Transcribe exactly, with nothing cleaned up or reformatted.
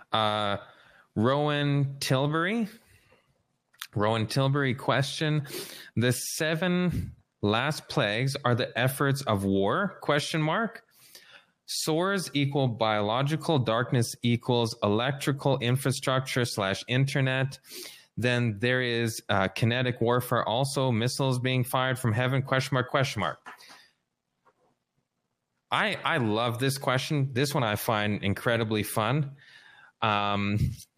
Uh, Rowan Tilbury. Rowan Tilbury question. The seven last plagues are the efforts of war? Question mark. Sores equal biological, darkness equals electrical infrastructure slash internet. Then there is uh, kinetic warfare, also missiles being fired from heaven, question mark, question mark. I, I love this question. This one I find incredibly fun. Um,